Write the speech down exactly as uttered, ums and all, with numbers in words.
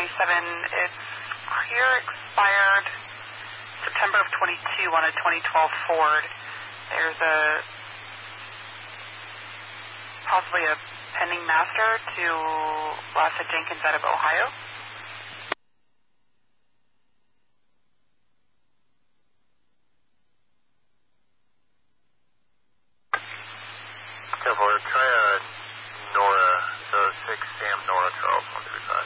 twenty-seven. It's clear expired September of twenty-two on a twenty twelve Ford. There's a possibly a pending master to Lassa Jenkins out of Ohio. Try a Nora, so six Sam Nora twelve, one three five.